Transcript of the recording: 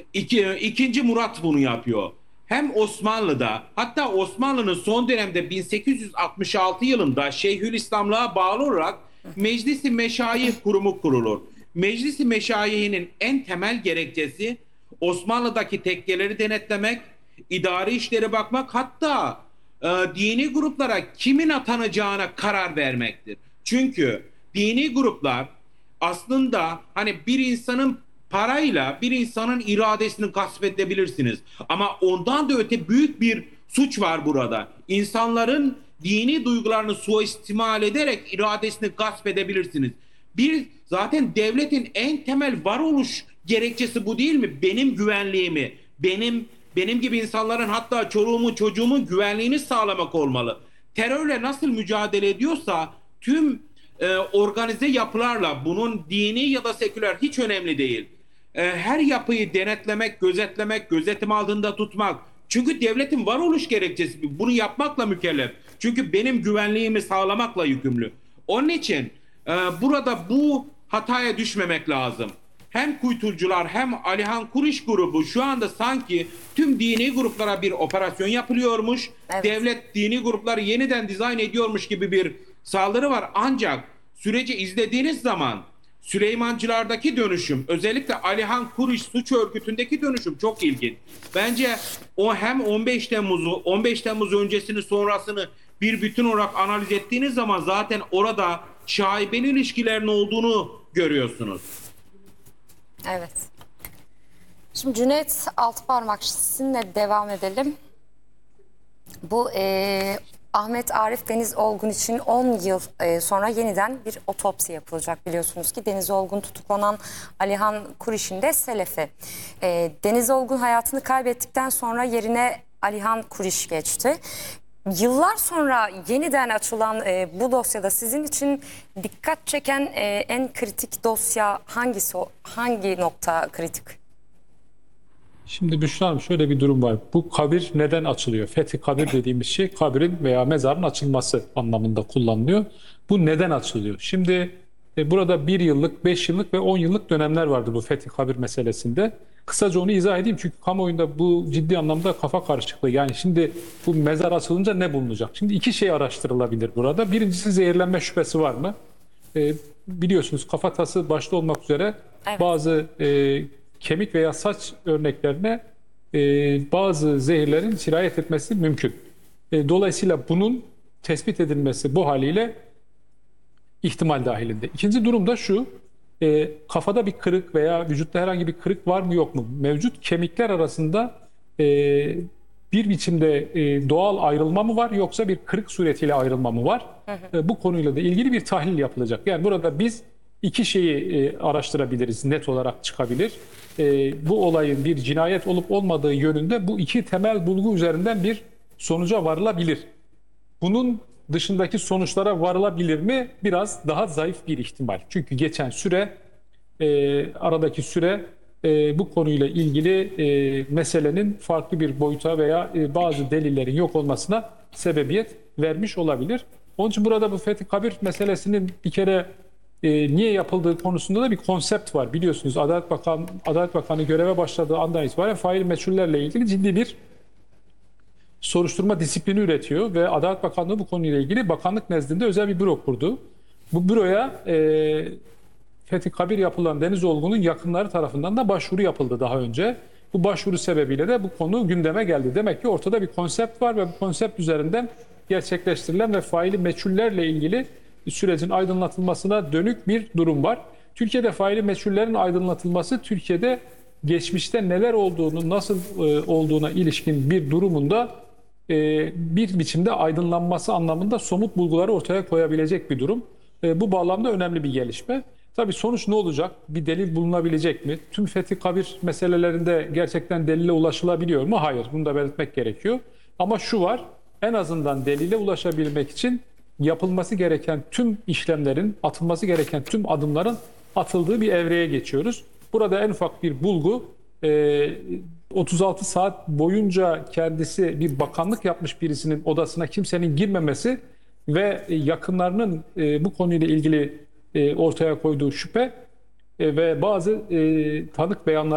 İkinci Murat bunu yapıyor. Hem Osmanlı'da, hatta Osmanlı'nın son dönemde 1866 yılında Şeyhülislamlığa bağlı olarak Meclisi Meşayih Kurumu kurulur. Meclisi Meşayih'in en temel gerekçesi Osmanlı'daki tekkeleri denetlemek, idari işlere bakmak, hatta dini gruplara kimin atanacağına karar vermektir. Çünkü dini gruplar aslında hani bir insanın parayla bir insanın iradesini gasp edebilirsiniz. Ama ondan da öte büyük bir suç var burada. İnsanların dini duygularını suistimal ederek iradesini gasp edebilirsiniz. Bir zaten devletin en temel varoluş gerekçesi bu değil mi? Benim güvenliğimi, benim gibi insanların, hatta çoluğumun çocuğumun güvenliğini sağlamak olmalı. Terörle nasıl mücadele ediyorsa tüm organize yapılarla, bunun dini ya da seküler hiç önemli değil, her yapıyı denetlemek, gözetlemek, gözetim altında tutmak. Çünkü devletin varoluş gerekçesi bunu yapmakla mükellef. Çünkü benim güvenliğimi sağlamakla yükümlü. Onun için burada bu hataya düşmemek lazım. Hem kuytucular hem Alihan Kuriş grubu şu anda sanki tüm dini gruplara bir operasyon yapılıyormuş. Evet. Devlet dini grupları yeniden dizayn ediyormuş gibi bir saldırı var. Ancak süreci izlediğiniz zaman Süleymancılardaki dönüşüm, özellikle Alihan Kuriş suç örgütündeki dönüşüm çok ilginç. Bence o hem 15 Temmuz öncesini sonrasını bir bütün olarak analiz ettiğiniz zaman zaten orada şaibeli ilişkilerin olduğunu görüyorsunuz. Evet. Şimdi Cüneyt Altıparmak, sizinle devam edelim. Bu Ahmet Arif Deniz Olgun için 10 yıl sonra yeniden bir otopsi yapılacak. Biliyorsunuz ki Deniz Olgun tutuklanan Alihan Kuriş'in de selefi. Deniz Olgun hayatını kaybettikten sonra yerine Alihan Kuriş geçti. Yıllar sonra yeniden açılan bu dosyada sizin için dikkat çeken en kritik dosya hangisi? Hangi nokta kritik? Şimdi Büşra Hanım, şöyle bir durum var. Bu kabir neden açılıyor? Fethi kabir dediğimiz şey kabirin veya mezarın açılması anlamında kullanılıyor. Bu neden açılıyor? Şimdi burada 1 yıllık, 5 yıllık ve 10 yıllık dönemler vardı bu fethi kabir meselesinde. Kısaca onu izah edeyim çünkü kamuoyunda bu ciddi anlamda kafa karışıklığı. Yani şimdi bu mezar açılınca ne bulunacak? Şimdi iki şey araştırılabilir burada. Birincisi, zehirlenme şüphesi var mı? Biliyorsunuz kafatası başta olmak üzere Evet. bazı kemik veya saç örneklerine bazı zehirlerin sirayet etmesi mümkün. Dolayısıyla bunun tespit edilmesi bu haliyle ihtimal dahilinde. İkinci durum da şu: kafada bir kırık veya vücutta herhangi bir kırık var mı yok mu? Mevcut kemikler arasında bir biçimde doğal ayrılma mı var, yoksa bir kırık suretiyle ayrılma mı var? Bu konuyla da ilgili bir tahlil yapılacak. Yani burada biz iki şeyi araştırabiliriz, net olarak çıkabilir. Bu olayın bir cinayet olup olmadığı yönünde bu iki temel bulgu üzerinden bir sonuca varılabilir. Bunun dışındaki sonuçlara varılabilir mi? Biraz daha zayıf bir ihtimal. Çünkü geçen süre, aradaki süre bu konuyla ilgili meselenin farklı bir boyuta veya bazı delillerin yok olmasına sebebiyet vermiş olabilir. Onun için burada bu fethi kabir meselesinin bir kere niye yapıldığı konusunda da bir konsept var. Biliyorsunuz Adalet Bakanı göreve başladığı andan itibaren fail meçhullerle ilgili ciddi bir soruşturma disiplini üretiyor ve Adalet Bakanlığı bu konuyla ilgili bakanlık nezdinde özel bir büro kurdu. Bu büroya fethi kabir yapılan Deniz Olgun'un yakınları tarafından da başvuru yapıldı daha önce. Bu başvuru sebebiyle de bu konu gündeme geldi. Demek ki ortada bir konsept var ve bu konsept üzerinden gerçekleştirilen ve faili meçhullerle ilgili sürecin aydınlatılmasına dönük bir durum var. Türkiye'de faili meçhullerin aydınlatılması, Türkiye'de geçmişte neler olduğunu, nasıl olduğuna ilişkin bir durumunda bir biçimde aydınlanması anlamında somut bulguları ortaya koyabilecek bir durum. Bu bağlamda önemli bir gelişme. Tabii sonuç ne olacak? Bir delil bulunabilecek mi? Tüm fethi kabir meselelerinde gerçekten delile ulaşılabiliyor mu? Hayır. Bunu da belirtmek gerekiyor. Ama şu var: en azından delile ulaşabilmek için yapılması gereken tüm işlemlerin, atılması gereken tüm adımların atıldığı bir evreye geçiyoruz. Burada en ufak bir bulgu, 36 saat boyunca kendisi bir bakanlık yapmış birisinin odasına kimsenin girmemesi ve yakınlarının bu konuyla ilgili ortaya koyduğu şüphe ve bazı tanık beyanları